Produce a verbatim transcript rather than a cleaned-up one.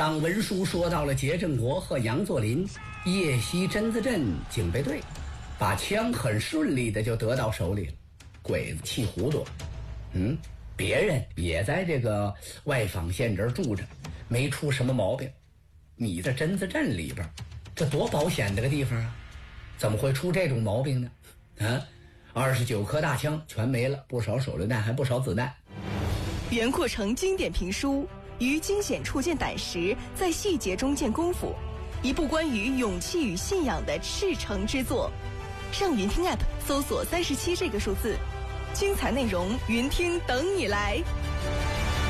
上文书说到了节振国和杨作霖夜袭榛子镇警备队，把枪很顺利的就得到手里了。鬼子气糊涂，嗯，别人也在这个外坊县这儿住着，没出什么毛病。你在榛子镇里边，这多保险的个地方啊，怎么会出这种毛病呢？啊，二十九颗大枪全没了，不少手榴弹，还不少子弹。 袁阔成经典评书于惊险处见胆识，在细节中见功夫，一部关于勇气与信仰的赤诚之作。上云听 App 搜索三十七这个数字，精彩内容云听等你来。